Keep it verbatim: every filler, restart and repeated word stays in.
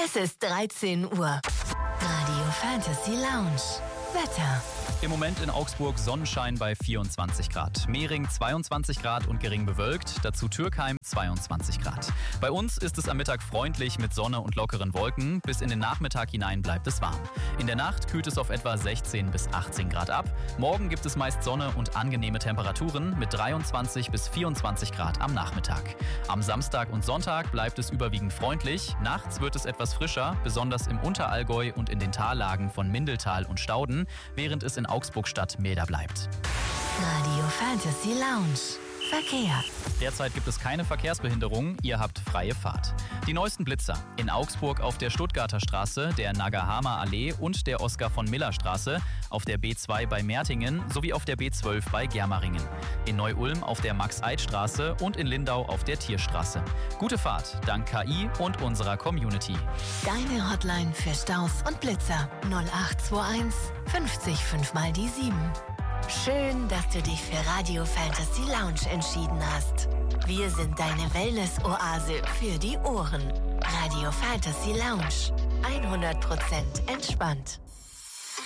Es ist dreizehn Uhr. Radio Fantasy Lounge. Wetter. Im Moment in Augsburg Sonnenschein bei vierundzwanzig Grad. Mehring zweiundzwanzig Grad und gering bewölkt. Dazu Türkheim zweiundzwanzig Grad. Bei uns ist es am Mittag freundlich mit Sonne und lockeren Wolken. Bis in den Nachmittag hinein bleibt es warm. In der Nacht kühlt es auf etwa sechzehn bis achtzehn Grad ab. Morgen gibt es meist Sonne und angenehme Temperaturen mit dreiundzwanzig bis vierundzwanzig Grad am Nachmittag. Am Samstag und Sonntag bleibt es überwiegend freundlich. Nachts wird es etwas frischer, besonders im Unterallgäu und in den Tallagen von Mindeltal und Stauden, während es in Augsburg-Stadt milder bleibt. Radio Fantasy Lounge. Verkehr. Derzeit gibt es keine Verkehrsbehinderungen, ihr habt freie Fahrt. Die neuesten Blitzer in Augsburg auf der Stuttgarter Straße, der Nagahama Allee und der Oskar von Miller Straße, auf der B zwei bei Mertingen sowie auf der B zwölf bei Germaringen. In Neu-Ulm auf der Max-Eid-Straße und in Lindau auf der Tierstraße. Gute Fahrt, dank K I und unserer Community. Deine Hotline für Staus und Blitzer null acht zwei eins fünfzig fünf mal die sieben. Schön, dass du dich für Radio Fantasy Lounge entschieden hast. Wir sind deine Wellness-Oase für die Ohren. Radio Fantasy Lounge. hundert Prozent entspannt.